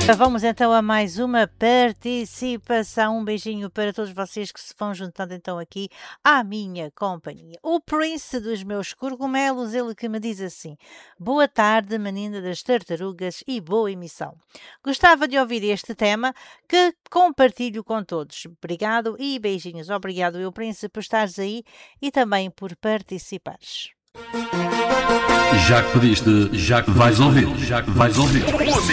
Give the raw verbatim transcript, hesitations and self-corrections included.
Vamos então a mais uma participação. Um beijinho para todos vocês que se vão juntando então aqui à minha companhia. O Prince dos meus cogumelos, ele que me diz assim: boa tarde, menina das tartarugas, e boa emissão. Gostava de ouvir este tema que compartilho com todos. Obrigado e beijinhos. Obrigado, eu, Prince, por estares aí e também por participares. Já que pediste, já que vais ouvir, já que vais ouvir.